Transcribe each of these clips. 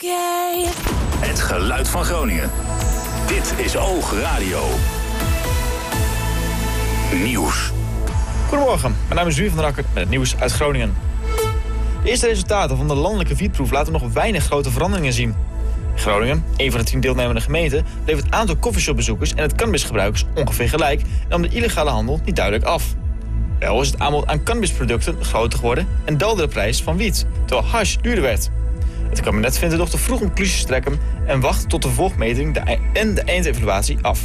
Okay. Het geluid van Groningen. Dit is Oog Radio. Nieuws. Goedemorgen, mijn naam is Jurie van der Akker met het nieuws uit Groningen. De eerste resultaten van de landelijke wietproef laten nog weinig grote veranderingen zien. In Groningen, een van de 10 deelnemende gemeenten, bleef het aantal coffeeshopbezoekers en het cannabisgebruikers ongeveer gelijk en nam de illegale handel niet duidelijk af. Wel is het aanbod aan cannabisproducten groter geworden en daalde de prijs van wiet, terwijl hash duurder werd. Het kabinet vindt het nog te vroeg om conclusies te trekken en wacht tot de vervolgmeting en de eindevaluatie af.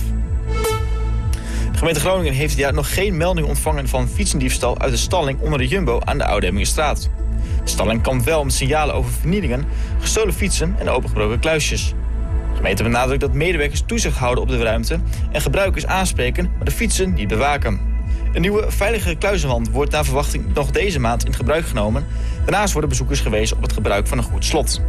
De gemeente Groningen heeft dit jaar nog geen melding ontvangen van fietsendiefstal uit de stalling onder de Jumbo aan de Oude Hemmingenstraat. De stalling kwam wel met signalen over vernielingen, gestolen fietsen en opengebroken kluisjes. De gemeente benadrukt dat medewerkers toezicht houden op de ruimte en gebruikers aanspreken, maar de fietsen niet bewaken. Een nieuwe veilige kluizenwand wordt naar verwachting nog deze maand in gebruik genomen. Daarnaast worden bezoekers gewezen op het gebruik van een goed slot.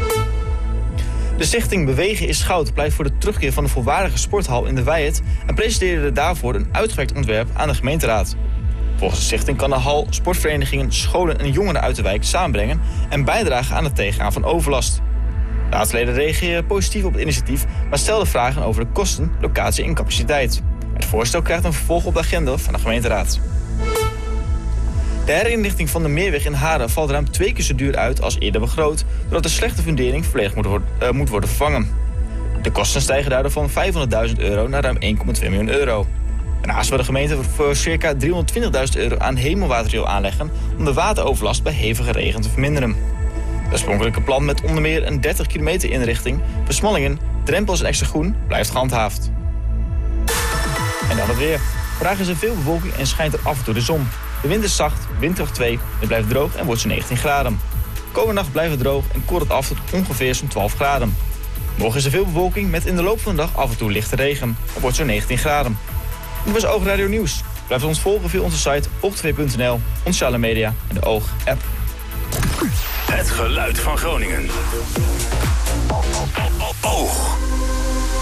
De stichting Bewegen is Goud pleit voor de terugkeer van de volwaardige sporthal in de Weihet en presenteerde daarvoor een uitgewerkt ontwerp aan de gemeenteraad. Volgens de stichting kan de hal sportverenigingen, scholen en jongeren uit de wijk samenbrengen en bijdragen aan het tegengaan van overlast. Raadsleden reageren positief op het initiatief, maar stelden vragen over de kosten, locatie en capaciteit. Het voorstel krijgt een vervolg op de agenda van de gemeenteraad. De herinrichting van de Meerweg in Haren valt ruim 2 keer zo duur uit als eerder begroot, doordat de slechte fundering volledig moet worden vervangen. De kosten stijgen daardoor van €500.000 naar ruim €1,2 miljoen. Daarnaast wil de gemeente voor circa €320.000 aan hemelwaterriool aanleggen om de wateroverlast bij hevige regen te verminderen. Het oorspronkelijke plan met onder meer een 30 kilometer inrichting, versmallingen, drempels en extra groen blijft gehandhaafd. En dan het weer. Vandaag is er veel bewolking en schijnt er af en toe de zon. De wind is zacht, windkracht 2, het blijft droog en wordt zo'n 19 graden. Komende nacht blijft het droog en koelt het af tot ongeveer zo'n 12 graden. Morgen is er veel bewolking met in de loop van de dag af en toe lichte regen. Het wordt zo'n 19 graden. Dit was Oog Radio Nieuws. Blijf ons volgen via onze site oog2.nl, onze sociale media en de Oog-app. Het geluid van Groningen. Oog.